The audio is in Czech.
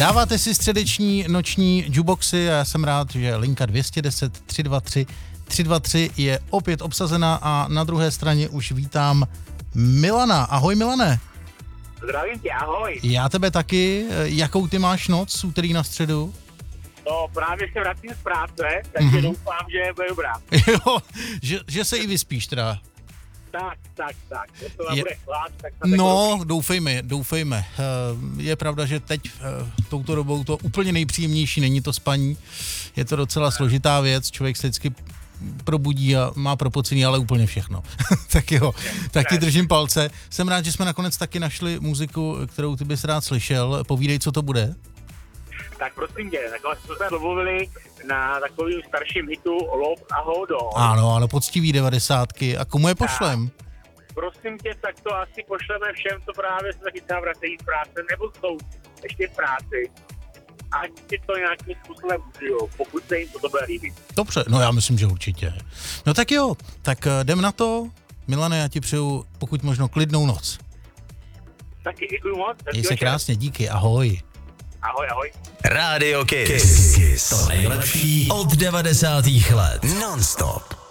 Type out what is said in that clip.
Dáváte si středeční noční jukeboxy a já jsem rád, že linka 210 323 323 je opět obsazena a na druhé straně už vítám Milana. Ahoj Milane. Zdravím tě, ahoj. Já tebe taky. Jakou ty máš noc z úterý na středu? No právě se vracím z práce, takže doufám, že bude dobrá. Jo, že se i vyspíš teda. Tak. To bude chlad, tak no, doufejme. Je pravda, že teď touto dobou to úplně nejpříjemnější není to spaní. Je to docela složitá věc, člověk se vždycky probudí a má propocený, ale úplně všechno. Tak jo, tak ti držím palce. Jsem rád, že jsme nakonec taky našli muziku, kterou ty bys rád slyšel. Povídej, co to bude. Tak prosím tě, takhle jsme se domluvili na takovým starším hitu Lob a Hodo. Ano, poctivý 90. A komu je pošlem? Prosím tě, tak to asi pošleme všem, co právě se taky třeba vracejí z práce, nebo jsou ještě v práci. Ať si to nějakým způsobem užijou, pokud se jim to bude líbit. Dobře, no já myslím, že určitě. No tak jo, tak jdem na to. Milane, já ti přeju pokud možno klidnou noc. Taky děkuju moc. Měj se krásně, díky, ahoj. Ahoj. Radio Kiss. To nejlepší od 90. let. Non-stop.